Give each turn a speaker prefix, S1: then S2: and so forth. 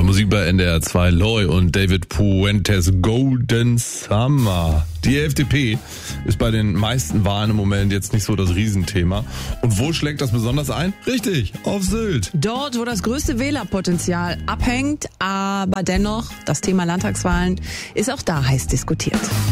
S1: Musik bei NDR 2, Loy und David Puentes, Golden Summer. Die FDP ist bei den meisten Wahlen im Moment jetzt nicht so das Riesenthema. Und wo schlägt das besonders ein? Richtig, auf Sylt.
S2: Dort, wo das größte Wählerpotenzial abhängt, aber dennoch, das Thema Landtagswahlen ist auch da heiß diskutiert.